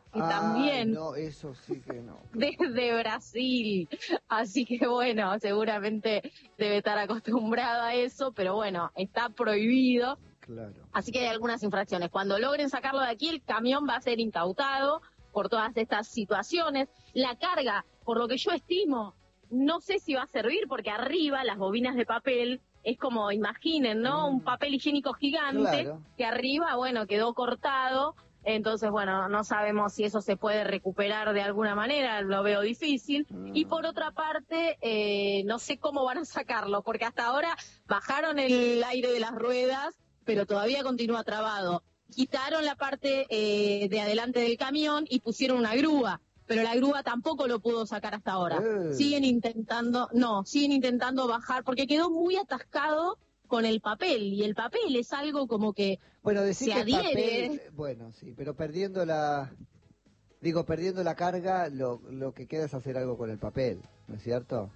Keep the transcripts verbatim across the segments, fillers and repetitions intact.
que Ay, también no, eso sí que no. desde Brasil, así que bueno, seguramente debe estar acostumbrado a eso, pero bueno, está prohibido, Claro. así que hay algunas infracciones. Cuando logren sacarlo de aquí, el camión va a ser incautado por todas estas situaciones. La carga, por lo que yo estimo, no sé si va a servir, porque arriba las bobinas de papel es como, imaginen, ¿no? Mm, Un papel higiénico gigante claro. que arriba, bueno, quedó cortado. Entonces, bueno, no sabemos si eso se puede recuperar de alguna manera, lo veo difícil. Y por Mm. otra parte, eh, no sé cómo van a sacarlo, porque hasta ahora bajaron el aire de las ruedas, pero todavía continúa trabado. Quitaron la parte eh, de adelante del camión y pusieron una grúa, pero la grúa tampoco lo pudo sacar hasta ahora. Eh. Siguen intentando, no, siguen intentando bajar, porque quedó muy atascado con el papel, y el papel es algo como que Bueno, decir se que el papel, adhiere. eh, bueno, sí, pero perdiendo la, digo, perdiendo la carga, lo, lo que queda es hacer algo con el papel, ¿no es cierto?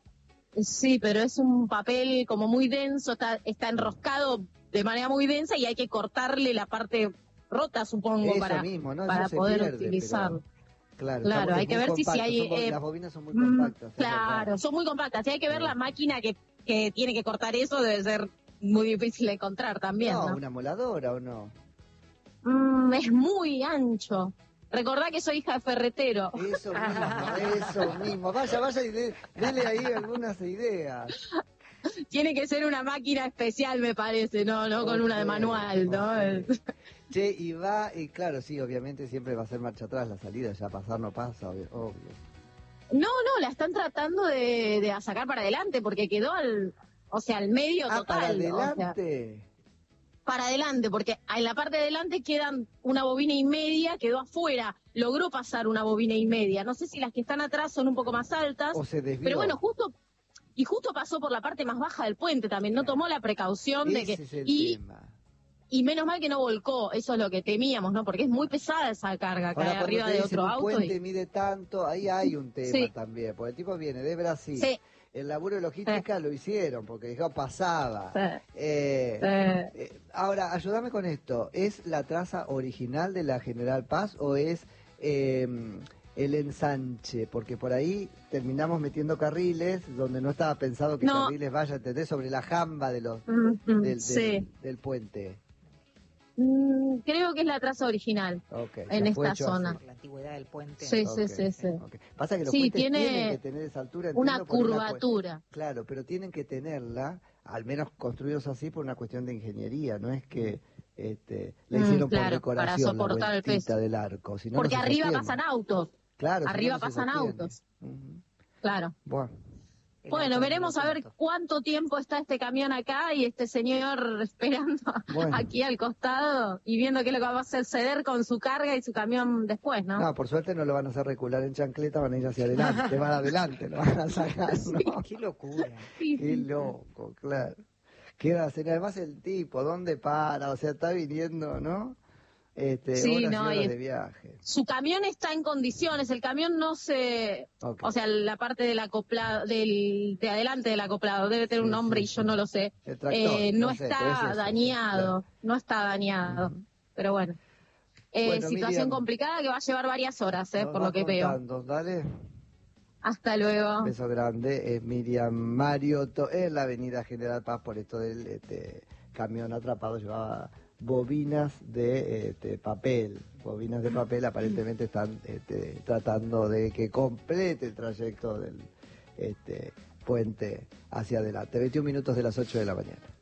Sí, pero es un papel como muy denso, está, está enroscado de manera muy densa y hay que cortarle la parte rota, supongo, Eso para, mismo, ¿no? Eso para se poder pierde, utilizarlo. pero claro, está, Claro, es hay que muy ver si, si compacto, hay... son bo- eh, las bobinas son muy mm, compactas, es verdad. claro, son muy compactas. Si hay que ver Sí. la máquina que, que tiene que cortar eso, debe ser muy difícil de encontrar también, No, ¿no? una moladora o no. Mm, es muy ancho. Recordá que soy hija de ferretero. Eso mismo, eso mismo. Vaya, vaya y de- dele ahí algunas ideas. Tiene que ser una máquina especial, me parece, no, no con Ok, una de manual, ¿no? ok. Che, y va, y claro, sí, obviamente siempre va a ser marcha atrás la salida, ya pasar no pasa, obvio. obvio. No, no, la están tratando de, de sacar para adelante porque quedó al, o sea, al medio Ah, para total, o sea, adelante. para adelante, porque en la parte de adelante quedan una bobina y media, quedó afuera, logró pasar una bobina y media. No sé si las que están atrás son un poco más altas, O se pero bueno, desvió. justo, y justo pasó por la parte más baja del puente también, no tomó Claro. la precaución de que, Ese es el y, tema. y menos mal que no volcó, eso es lo que temíamos, ¿no? Porque es muy pesada esa carga, cae Ahora, cuando arriba te de dicen otro un auto y... puente mide tanto, ahí hay un tema Sí, también, porque el tipo viene de Brasil. sí, El laburo de sí, logística lo hicieron, porque dijo, pasaba. sí, Eh, sí. eh, ahora, ayúdame con esto. ¿Es la traza original de la General Paz o es eh, el ensanche? Porque por ahí terminamos metiendo carriles donde no estaba pensado que No, carriles vaya, ¿entendés? Sobre la jamba de los, ujú, del, sí. del, del puente. Mm, creo que es la traza original Ok, en ya fue esta hecho así. zona. Por la antigüedad del puente. Sí, sí, Ok, sí, sí. ok. Pasa que los Sí, puentes tienen que tiene tener esa altura, una entiendo, por una cue- curvatura. Claro, pero tienen que tenerla, al menos construidos así por una cuestión de ingeniería, no es que este, la Mm, hicieron por claro, para decoración la soportar el vueltita peso. del arco, si no, no Porque se arriba sostiene. pasan autos. Claro, si no, Arriba no se pasan sostiene. autos. Ujú. Claro. Bueno, El Bueno, auto de veremos medio a ver punto. cuánto tiempo está este camión acá y este señor esperando bueno. aquí al costado y viendo qué es lo que va a hacer ceder con su carga y su camión después, ¿no? No, por suerte no lo van a hacer recular en chancleta, van a ir hacia adelante, van adelante, lo van a sacar, ¿no? Qué locura. Sí, Qué sí. loco, claro. ¿Qué va a hacer? Además el tipo, ¿dónde para? O sea, está viniendo, ¿no? Este, Sí, horas y no, horas y de viaje. su camión está en condiciones, el camión no se, Ok. o sea, la parte del acoplado, del, de adelante del acoplado, debe tener un Sí, nombre sí, y yo sí. no lo sé, El tractor, eh, no no sé, pero es está eso, sí, dañado, claro. no está dañado, Ujú. pero bueno, eh, Bueno, situación Miriam, complicada que va a llevar varias horas, eh, nos por lo vas que veo. contando, dale. Hasta luego. Beso grande. Es Miriam Mariotto en la avenida General Paz por esto del este, camión atrapado. Llevaba bobinas de este, papel. Bobinas de papel aparentemente están este, tratando de que complete el trayecto del este, puente hacia adelante. veintiún minutos de las ocho de la mañana.